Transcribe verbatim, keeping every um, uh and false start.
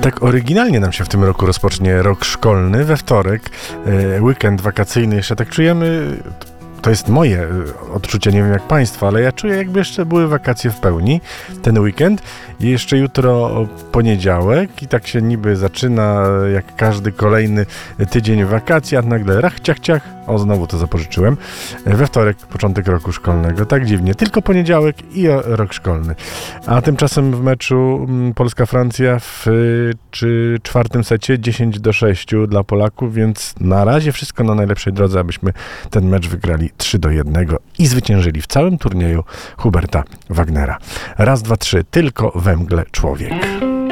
Tak oryginalnie nam się w tym roku rozpocznie rok szkolny. We wtorek, e, weekend wakacyjny, jeszcze tak czujemy. To jest moje odczucie, nie wiem jak Państwa, ale ja czuję, jakby jeszcze były wakacje w pełni, ten weekend. I jeszcze jutro poniedziałek i tak się niby zaczyna jak każdy kolejny tydzień wakacji, a nagle rach, ciach, ciach, o znowu to zapożyczyłem. We wtorek początek roku szkolnego, tak dziwnie, tylko poniedziałek i rok szkolny. A tymczasem w meczu Polska-Francja w czy czwartym secie dziesięć do sześciu dla Polaków, więc na razie wszystko na najlepszej drodze, abyśmy ten mecz wygrali trzy do jednego i zwyciężyli w całym turnieju Huberta Wagnera. Raz, dwa, trzy, tylko we mgle człowiek.